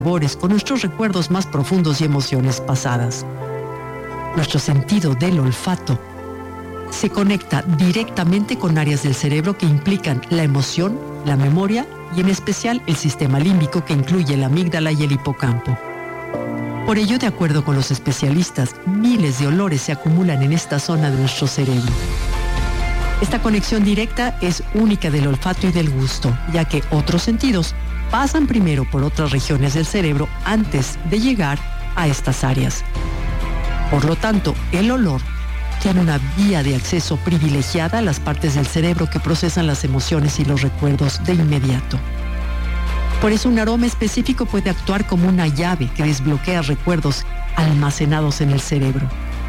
sabores con nuestros recuerdos más profundos y emociones pasadas. Nuestro sentido del olfato se conecta directamente con áreas del cerebro que implican la emoción, la memoria y en especial el sistema límbico que incluye la amígdala y el hipocampo. Por ello, de acuerdo con los especialistas, miles de olores se acumulan en esta zona de nuestro cerebro. Esta conexión directa es única del olfato y del gusto, ya que otros sentidos pasan primero por otras regiones del cerebro antes de llegar a estas áreas. Por lo tanto, el olor tiene una vía de acceso privilegiada a las partes del cerebro que procesan las emociones y los recuerdos de inmediato. Por eso un aroma específico puede actuar como una llave que desbloquea recuerdos almacenados en el cerebro.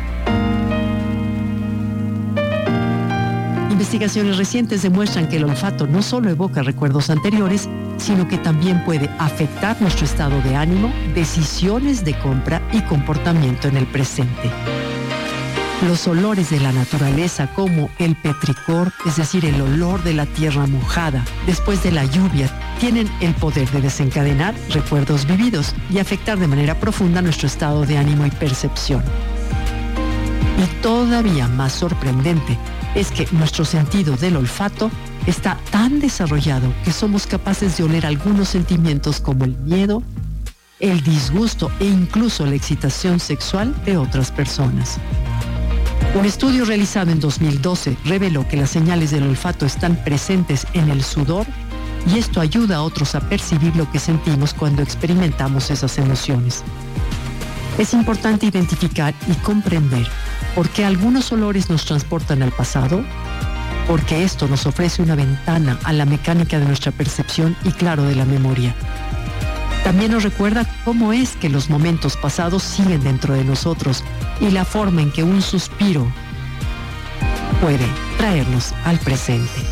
Investigaciones recientes demuestran que el olfato no solo evoca recuerdos anteriores, sino que también puede afectar nuestro estado de ánimo, decisiones de compra y comportamiento en el presente. Los olores de la naturaleza como el petricor, es decir, el olor de la tierra mojada después de la lluvia, tienen el poder de desencadenar recuerdos vividos y afectar de manera profunda nuestro estado de ánimo y percepción. Y todavía más sorprendente es que nuestro sentido del olfato está tan desarrollado que somos capaces de oler algunos sentimientos como el miedo, el disgusto e incluso la excitación sexual de otras personas. Un estudio realizado en 2012 reveló que las señales del olfato están presentes en el sudor y esto ayuda a otros a percibir lo que sentimos cuando experimentamos esas emociones. Es importante identificar y comprender por qué algunos olores nos transportan al pasado, porque esto nos ofrece una ventana a la mecánica de nuestra percepción y, claro, de la memoria. También nos recuerda cómo es que los momentos pasados siguen dentro de nosotros y la forma en que un suspiro puede traernos al presente.